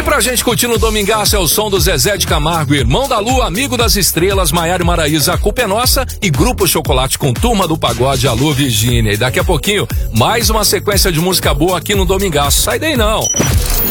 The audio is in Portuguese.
Pra gente curtir no Domingaço é o som do Zezé de Camargo, Irmão da Lua, Amigo das Estrelas, Maiara e Maraísa, A Culpa é Nossa e Grupo Chocolate com Turma do Pagode, Alô Virgínia. E daqui a pouquinho, mais uma sequência de música boa aqui no Domingaço. Sai daí não!